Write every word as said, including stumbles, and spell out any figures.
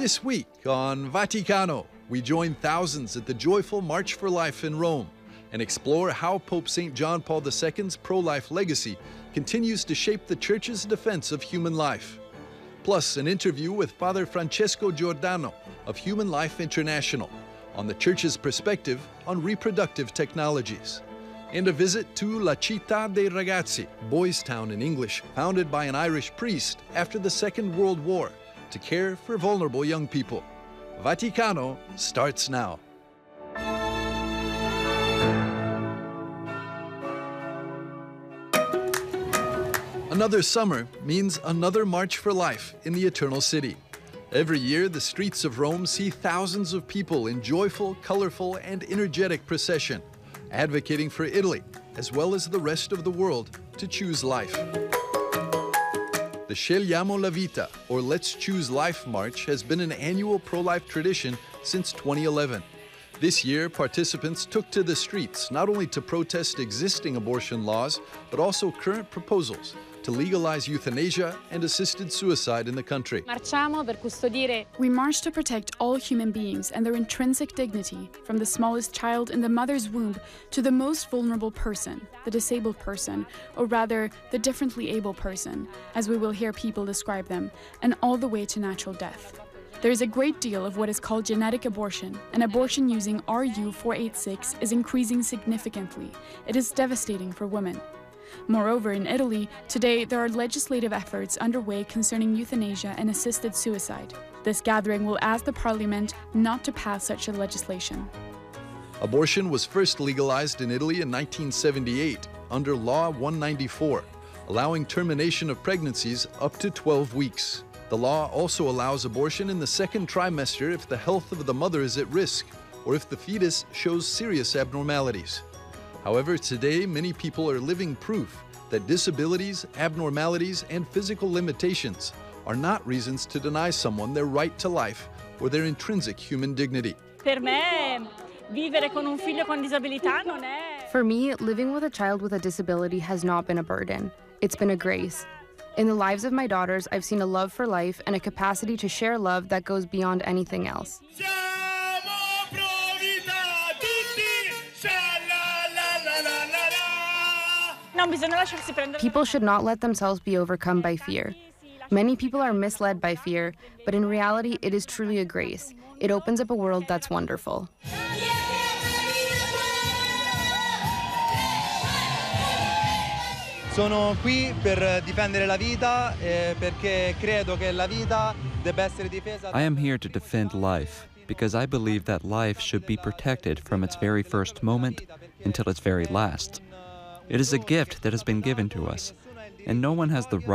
This week on Vaticano, we join thousands at the joyful March for Life in Rome and explore how Pope Saint John Paul the Second's pro-life legacy continues to shape the Church's defense of human life. Plus, an interview with Father Francesco Giordano of Human Life International on the Church's perspective on reproductive technologies. And a visit to La Città dei Ragazzi, Boys Town in English, founded by an Irish priest after the Second World War to care for vulnerable young people. Vaticano starts now. Another summer means another March for Life in the Eternal City. Every year, the streets of Rome see thousands of people in joyful, colorful, and energetic procession, advocating for Italy, as well as the rest of the world, to choose life. The Scegliamo la Vita, or Let's Choose Life March, has been an annual pro-life tradition since twenty eleven. This year, participants took to the streets not only to protest existing abortion laws, but also current proposals to legalize euthanasia and assisted suicide in the country. We march to protect all human beings and their intrinsic dignity, from the smallest child in the mother's womb to the most vulnerable person, the disabled person, or rather, the differently able person, as we will hear people describe them, and all the way to natural death. There is a great deal of what is called genetic abortion, and abortion using R U four eighty-six is increasing significantly. It is devastating for women. Moreover, in Italy, today there are legislative efforts underway concerning euthanasia and assisted suicide. This gathering will ask the parliament not to pass such a legislation. Abortion was first legalized in Italy in nineteen seventy-eight under Law one ninety-four, allowing termination of pregnancies up to twelve weeks. The law also allows abortion in the second trimester if the health of the mother is at risk or if the fetus shows serious abnormalities. However, today many people are living proof that disabilities, abnormalities, and physical limitations are not reasons to deny someone their right to life or their intrinsic human dignity. Per me, vivere con un figlio con disabilità non è... For me, living with a child with a disability has not been a burden. It's been a grace. In the lives of my daughters, I've seen a love for life and a capacity to share love that goes beyond anything else. People should not let themselves be overcome by fear. Many people are misled by fear, but in reality, it is truly a grace. It opens up a world that's wonderful. Sono qui per difendere la vita eh, perché credo che la vita debba essere difesa. I am here to defend life because I believe that life should be protected from its very first moment until its very last. It is a gift that has been given to us, and no one has the right